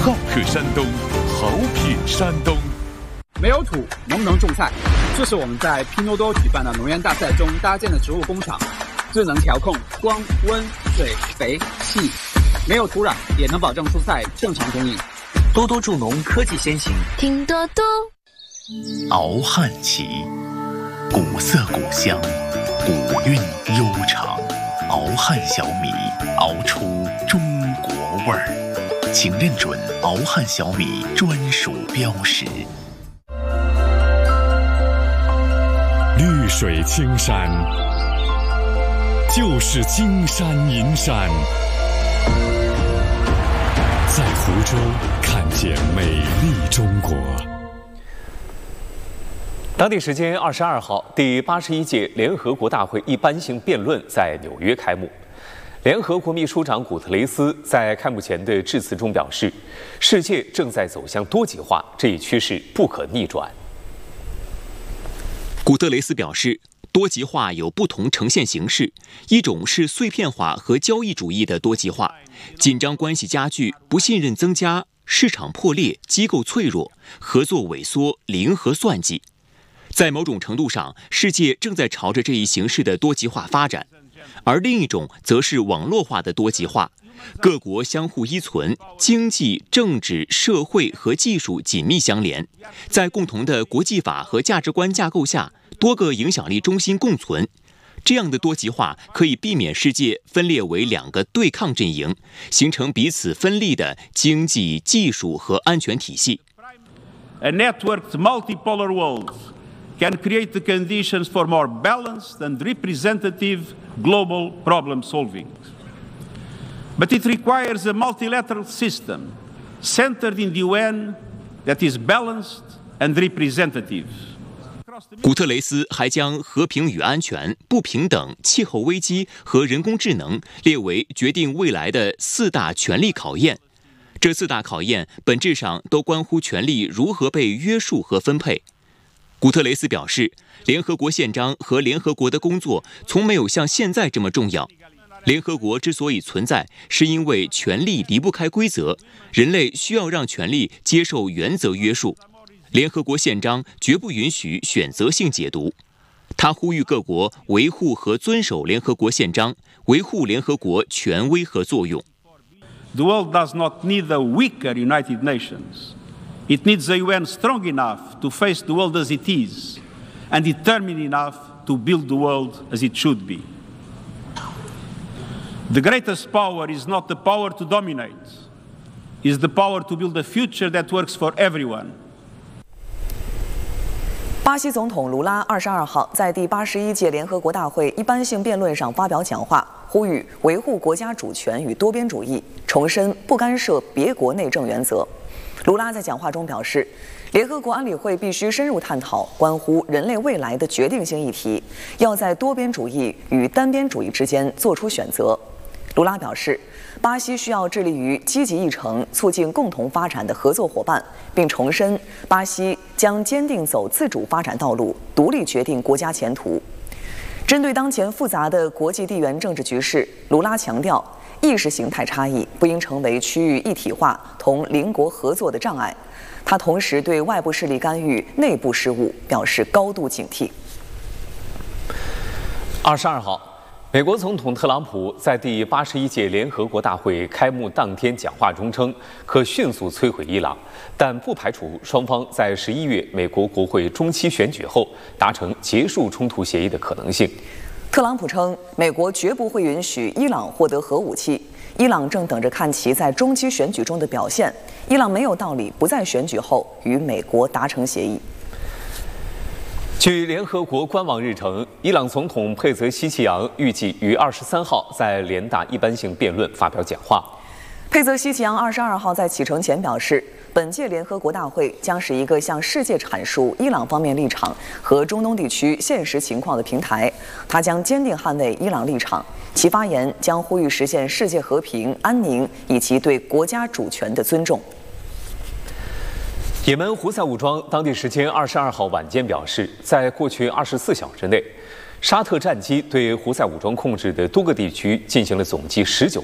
好客山东，好品山东。 没有土，能不能种菜？这是我们在拼多多举办的农园大赛中搭建的植物工厂，最能调控光、温、水、肥、气，没有土壤也能保证蔬菜正常供应。 多多助农科技先行， 拼多多。 熬汉旗，古色古香，古韵悠长。熬汉小米，熬出中国味儿，请认准熬汉小米专属标识。 绿水青山，就是金山银山。在湖州看见美丽中国。 当地时间22号，第81届联合国大会一般性辩论在纽约开幕。联合国秘书长古特雷斯在开幕前的致辞中表示，世界正在走向多极化，这一趋势不可逆转。 古特雷斯表示，多极化有不同呈现形式，一种是碎片化和交易主义的多极化，紧张关系加剧，不信任增加，市场破裂，机构脆弱，合作萎缩，零和算计。在某种程度上，世界正在朝着这一形式的多极化发展，而另一种则是网络化的多极化，各国相互依存，经济、政治、社会和技术紧密相连，在共同的国际法和价值观架构下，多个影响力中心共存。这样的多极化可以避免世界分裂为两个对抗阵营，形成彼此分立的经济、技术和安全体系。 A networked multipolar world can create the conditions for more balanced and representative global problem solving. But it requires a multilateral system centered in the UN that is balanced and representative. 古特雷斯还将和平与安全、不平等、气候危机和人工智能列为决定未来的4大权力考验。这4大考验本质上都关乎权力如何被约束和分配。古特雷斯表示，联合国宪章和联合国的工作从没有像现在这么重要。联合国之所以存在，是因为权力离不开规则，人类需要让权力接受原则约束。联合国宪章绝不允许选择性解读。他呼吁各国维护和遵守联合国宪章，维护联合国权威和作用。 The world does not need a weaker United Nations. It needs a UN strong enough to face the world as it is, and determined enough to build the world as it should be. The greatest power is not the power to dominate, it is the power to build a future that works for everyone. 巴西总统卢拉22号在第81届联合国大会一般性辩论上发表讲话，呼吁维护国家主权与多边主义，重申不干涉别国内政原则。卢拉在讲话中表示，联合国安理会必须深入探讨关乎人类未来的决定性议题，要在多边主义与单边主义之间做出选择。卢拉表示，巴西需要致力于积极议程促进共同发展的合作伙伴，并重申巴西将坚定走自主发展道路，独立决定国家前途。针对当前复杂的国际地缘政治局势，卢拉强调，意识形态差异不应成为区域一体化同邻国合作的障碍。他同时对外部势力干预内部事务表示高度警惕。 22号，美国总统特朗普在第81届联合国大会开幕当天讲话中称，可迅速摧毁伊朗，但不排除双方在11月美国国会中期选举后达成结束冲突协议的可能性。 特朗普称，美国绝不会允许伊朗获得核武器，伊朗正等着看其在中期选举中的表现，伊朗没有道理不在选举后与美国达成协议。 据联合国官网日程，伊朗总统佩泽希奇扬预计于23号在联大一般性辩论发表讲话。 佩泽希奇扬22号在启程前表示，本届联合国大会将是一个向世界阐述伊朗方面立场和中东地区现实情况的平台。他将坚定捍卫伊朗立场，其发言将呼吁实现世界和平、安宁以及对国家主权的尊重。 也门胡塞武装当地时间22号晚间表示，在过去24小时内，沙特战机对胡塞武装控制的多个地区进行了总计19